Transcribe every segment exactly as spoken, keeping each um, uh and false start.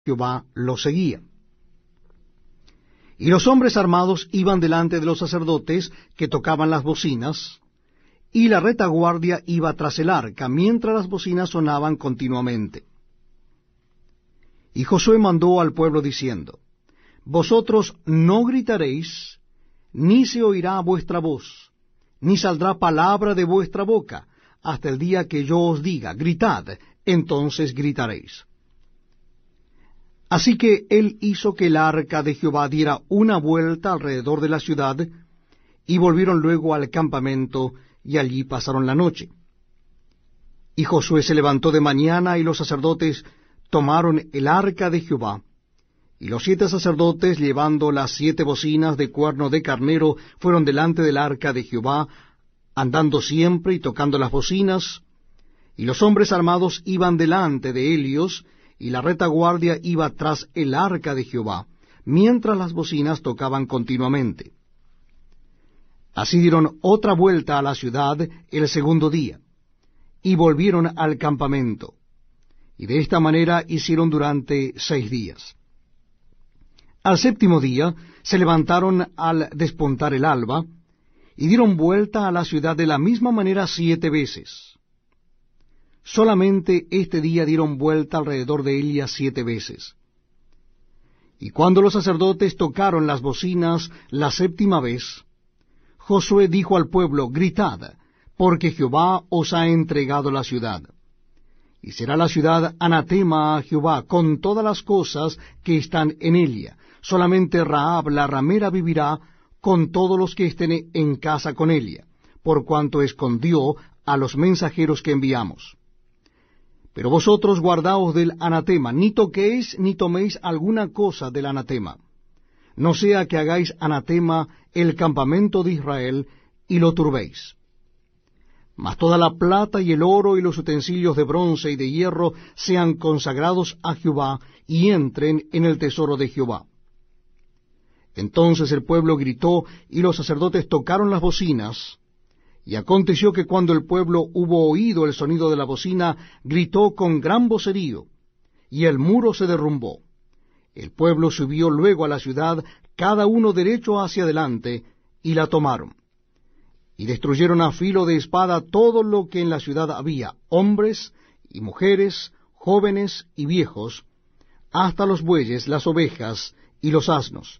Jehová los seguía. Y los hombres armados iban delante de los sacerdotes que tocaban las bocinas, y la retaguardia iba tras el arca, mientras las bocinas sonaban continuamente. Y Josué mandó al pueblo diciendo, Vosotros no gritaréis, ni se oirá vuestra voz, ni saldrá palabra de vuestra boca, hasta el día que yo os diga, gritad, entonces gritaréis. Así que él hizo que el arca de Jehová diera una vuelta alrededor de la ciudad, y volvieron luego al campamento, y allí pasaron la noche. Y Josué se levantó de mañana, y los sacerdotes tomaron el arca de Jehová, y los siete sacerdotes, llevando las siete bocinas de cuerno de carnero, fueron delante del arca de Jehová, andando siempre y tocando las bocinas, y los hombres armados iban delante de ellos, y la retaguardia iba tras el arca de Jehová, mientras las bocinas tocaban continuamente. Así dieron otra vuelta a la ciudad el segundo día, y volvieron al campamento, y de esta manera hicieron durante seis días. Al séptimo día se levantaron al despuntar el alba, y dieron vuelta a la ciudad de la misma manera siete veces. Solamente este día dieron vuelta alrededor de ella siete veces. Y cuando los sacerdotes tocaron las bocinas la séptima vez, Josué dijo al pueblo, gritad, porque Jehová os ha entregado la ciudad. Y será la ciudad anatema a Jehová, con todas las cosas que están en ella. Solamente Rahab la ramera vivirá, con todos los que estén en casa con ella, por cuanto escondió a los mensajeros que enviamos. Pero vosotros guardaos del anatema, ni toquéis ni toméis alguna cosa del anatema. No sea que hagáis anatema el campamento de Israel, y lo turbéis. Mas toda la plata y el oro y los utensilios de bronce y de hierro sean consagrados a Jehová, y entren en el tesoro de Jehová. Entonces el pueblo gritó, y los sacerdotes tocaron las bocinas. Y aconteció que cuando el pueblo hubo oído el sonido de la bocina, gritó con gran vocerío, y el muro se derrumbó. El pueblo subió luego a la ciudad, cada uno derecho hacia adelante, y la tomaron. Y destruyeron a filo de espada todo lo que en la ciudad había, hombres y mujeres, jóvenes y viejos, hasta los bueyes, las ovejas y los asnos.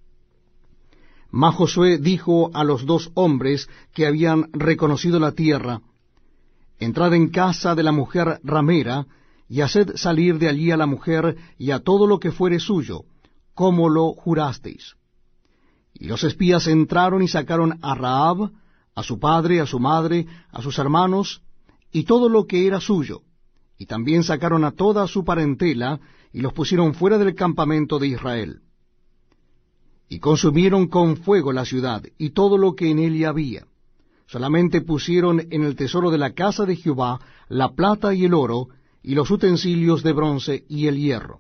Mas Josué dijo a los dos hombres que habían reconocido la tierra, entrad en casa de la mujer ramera, y haced salir de allí a la mujer y a todo lo que fuere suyo, como lo jurasteis. Y los espías entraron y sacaron a Rahab, a su padre, a su madre, a sus hermanos, y todo lo que era suyo, y también sacaron a toda su parentela, y los pusieron fuera del campamento de Israel. Y consumieron con fuego la ciudad, y todo lo que en ella había. Solamente pusieron en el tesoro de la casa de Jehová la plata y el oro, y los utensilios de bronce y el hierro.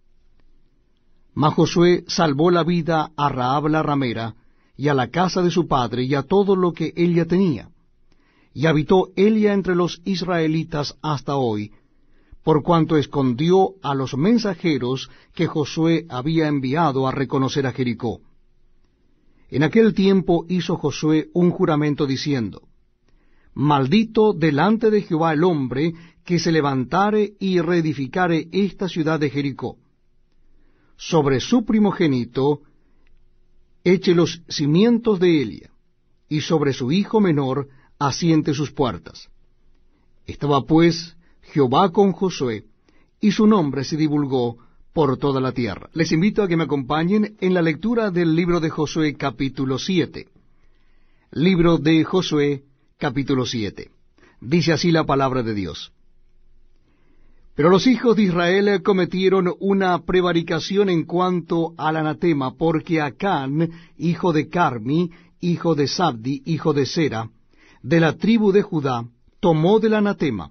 Mas Josué salvó la vida a Rahab la ramera, y a la casa de su padre, y a todo lo que ella tenía. Y habitó ella entre los israelitas hasta hoy, por cuanto escondió a los mensajeros que Josué había enviado a reconocer a Jericó. En aquel tiempo hizo Josué un juramento diciendo, Maldito delante de Jehová el hombre que se levantare y reedificare esta ciudad de Jericó. Sobre su primogénito eche los cimientos de ella, y sobre su hijo menor asiente sus puertas. Estaba pues Jehová con Josué, y su nombre se divulgó por toda la tierra. Les invito a que me acompañen en la lectura del libro de Josué capítulo siete. Libro de Josué capítulo siete. Dice así la palabra de Dios. Pero los hijos de Israel cometieron una prevaricación en cuanto al anatema, porque Acán, hijo de Carmi, hijo de Sabdi, hijo de Sera, de la tribu de Judá, tomó del anatema.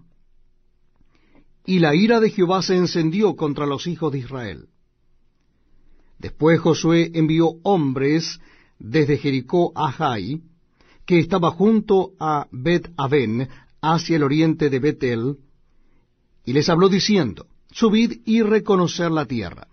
Y la ira de Jehová se encendió contra los hijos de Israel. Después Josué envió hombres desde Jericó a Jai, que estaba junto a Bet-Aven, hacia el oriente de Betel, y les habló diciendo, Subid y reconocer la tierra.